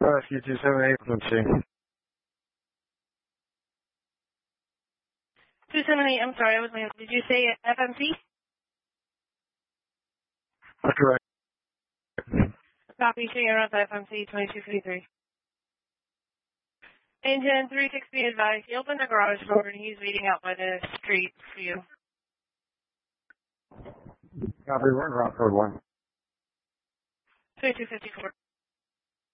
Rescue 278 frequency. 278, I'm sorry, I was late. Did you say FMC? Correct. Copy, Sierra FMC 2253. Engine 360 advised. He opened the garage door and he's waiting out by the street for you. Copy, we're in route code 1. 2254.